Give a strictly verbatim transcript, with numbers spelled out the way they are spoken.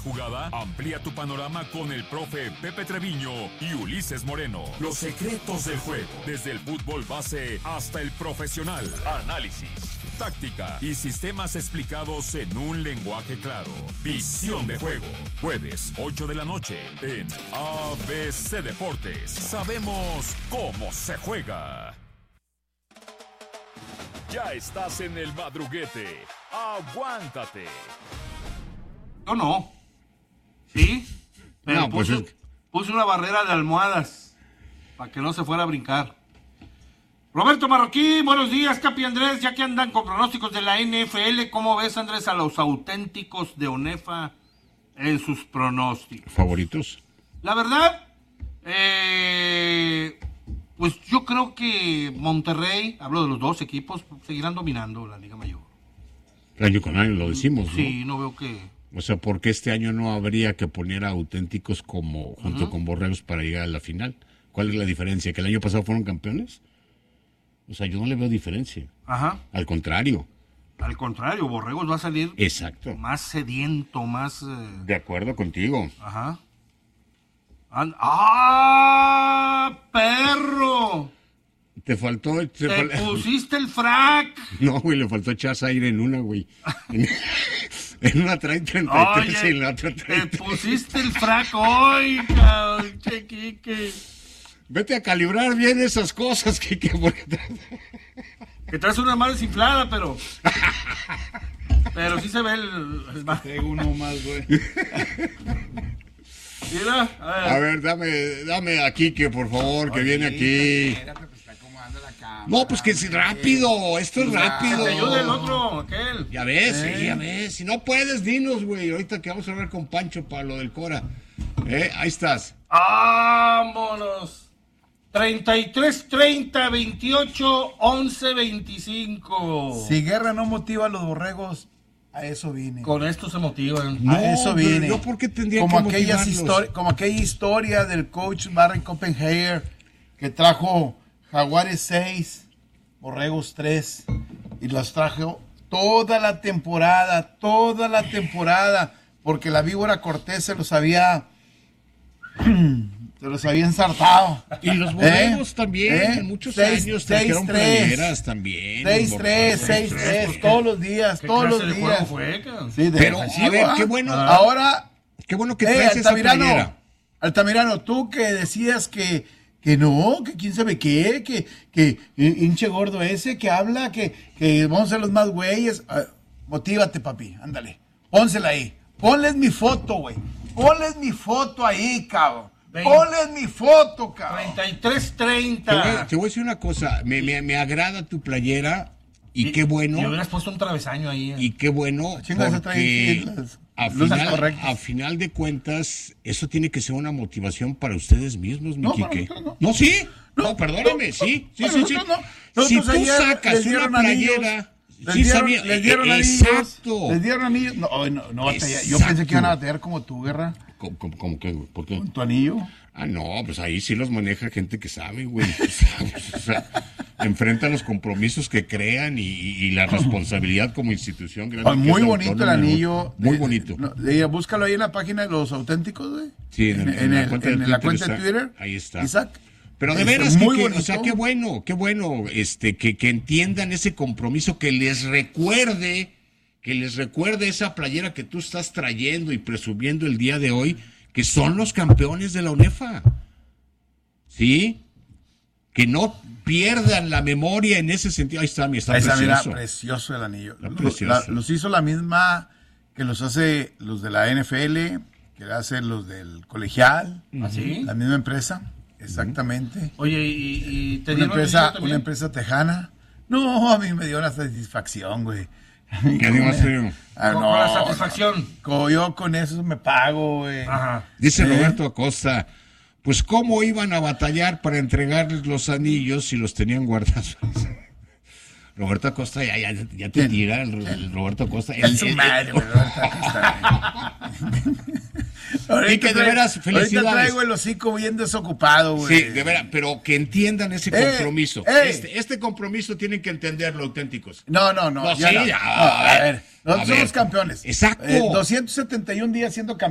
jugada? Amplía tu panorama con el profe Pepe Treviño y Ulises Moreno. Los secretos del juego, desde el fútbol base hasta el profesional. Análisis, táctica y sistemas explicados en un lenguaje claro. Visión de juego. Jueves, ocho de la noche en A B C Deportes. Sabemos cómo se juega. Ya estás en el madruguete. Aguántate. Yo no. ¿Sí? Pero No, pues puse, es- puse una barrera de almohadas para que no se fuera a brincar. Roberto Marroquín, buenos días, Capi Andrés. Ya que andan con pronósticos de la N F L, ¿cómo ves, Andrés, a los auténticos de ONEFA en sus pronósticos? ¿Favoritos? La verdad, eh, pues yo creo que Monterrey, hablo de los dos equipos, seguirán dominando la Liga Mayor. Año con año lo decimos, ¿no? Sí, no veo que... O sea, ¿por qué este año no habría que poner a auténticos como junto con Borregos para llegar a la final? ¿Cuál es la diferencia? ¿Que el año pasado fueron campeones? O sea, yo no le veo diferencia. Ajá. Al contrario. Al contrario, Borregos va a salir Exacto. más sediento, más... eh, De acuerdo contigo. Ajá. An- ¡Ah, perro! Te faltó... te Te fal- pusiste el frac. No, güey, le faltó echarse aire en una, güey. En, en una trae treinta y tres y en la otra trae... te pusiste el frac hoy, cabrón, che, Quique. Vete a calibrar bien esas cosas, Kike, porque... Que traes una mano desinflada, pero... Pero sí se ve el... el ma- Tengo uno más, güey. Mira, a ver. A ver, dame, dame a Kike, por favor, que viene aquí. Espérate, pues está acomodando la cámara. No, pues que es rápido, esto es Que rápido. te ayude el otro, aquel. Ya ves, Eh. sí, ya ves. Si no puedes, dinos, güey. Ahorita que vamos a hablar con Pancho para lo del Cora. Eh, ahí estás. ¡Vámonos! treinta y tres treinta, veintiocho, once, veinticinco. Si Guerra no motiva a los borregos, a eso vine. Con esto se motivan. No, a eso pero vine. yo, ¿por qué tendría como que aquellas motivarlos? histori- Como aquella historia del coach Barry Copenhagen que trajo Jaguares seis, Borregos tres y los trajo toda la temporada, toda la temporada, porque la víbora Cortés se los había se los había ensartado. Y los borregos ¿Eh? también, ¿Eh? en muchos Seis- años seis, trajeron tres. playeras también. seis los tres, borregos. seis tres, todos los días, ¿Qué todos clase los de juego días. fue, cabrón? Sí, de Pero, a defensivo, ver, ¿ah? qué bueno. Ahora, Qué bueno que eh, traes esa Altamirano, playera. Altamirano, tú que decías que, que no, que quién sabe qué, que, que eh, hinche gordo ese que habla, que, que vamos a ser los más güeyes. Ah, motívate, papi, ándale. Pónsela ahí. Ponles mi foto, güey. Ponles mi foto ahí, cabrón. Veinte. Ponles mi foto, cabrón. treinta y tres Te voy, treinta. te voy a decir una cosa. Me, me, me agrada tu playera y, qué Y bueno. hubieras puesto un travesaño ahí. eh. Y qué bueno, Chinga, se trae porque las a luces final, correctas. a final de cuentas, eso tiene que ser una motivación para ustedes mismos, mi No, para Quique. nosotros No, no. sí. No, No, perdóname, no, sí. Sí, para sí, sí. nosotros no. Si Nosotros tú ayer sacas les una dieron playera... anillos, Les sí dieron, sabía, les dieron eh, anillos. exacto. Les dieron anillos. No, no, no batalla. Yo Exacto. pensé que iban a batallar como tú, Guerra. ¿Cómo, cómo, cómo que, güey? ¿Por qué? Con tu anillo. Ah, no, pues ahí sí los maneja gente que sabe, güey. O sea, enfrentan los compromisos que crean y, y- y la responsabilidad como institución grande. Ay, que muy es la bonito el autónoma, ¿no? anillo. Muy de- bonito. no, de- búscalo ahí en la página de los auténticos, güey. Sí, en, el- en la el- cuenta, de, en Twitter la cuenta de está- Twitter. Ahí está. Isaac. Pero de Está veras, muy que, que- bonito. o sea, qué bueno, qué bueno, este, que, que entiendan ese compromiso, que les recuerde, que les recuerde esa playera que tú estás trayendo y presumiendo el día de hoy, que son los campeones de la UNEFA. ¿Sí? Que no pierdan la memoria en ese sentido. Ahí está, mi está Ahí está, mira, precioso. precioso el anillo. Está Lo- precioso. la- los hizo la misma que los hace los de la N F L, que hace los del colegial. ¿Así? La misma empresa, exactamente. Oye, y, y te Una dieron empresa, anillo también? una empresa tejana. No, a mí me dio una satisfacción, güey. ¿Qué digo, serio? Ah, Con- no, con la satisfacción. como yo con eso me pago, güey. Ajá. Dice ¿Eh? Roberto Acosta, pues cómo iban a batallar para entregarles los anillos si los tenían guardados. Roberto Acosta, ya, ya, ya te ¿Quién? tira el, el Roberto Acosta. Es El- su el- madre, güey. ahorita aquí está, güey. Y que de traigo- veras, felicidades. Ahorita traigo el hocico bien desocupado, güey. Sí, de veras, pero que entiendan ese Eh, compromiso. eh. Este, este compromiso tienen que entenderlo, auténticos. No, no, no. No, ya sí, no. ya, No, a ver, a nosotros ver. somos campeones. Exacto. Eh, doscientos setenta y un días siendo campeones.